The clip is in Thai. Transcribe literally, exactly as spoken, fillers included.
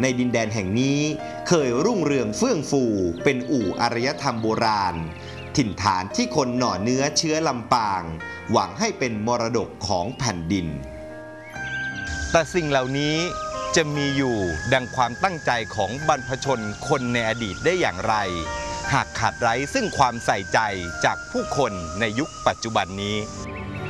ในดินแดนแห่งนี้เคยรุ่งเรืองเฟื่องฟูเป็นอู่อารยธรรมโบราณถิ่นฐานที่คนหน่อเนื้อเชื้อลำปางหวังให้เป็นมรดกของแผ่นดินแต่สิ่งเหล่านี้จะมีอยู่ดังความตั้งใจของบรรพชนคนในอดีตได้อย่างไรหากขาดไร้ซึ่งความใส่ใจจากผู้คนในยุคปัจจุบันนี้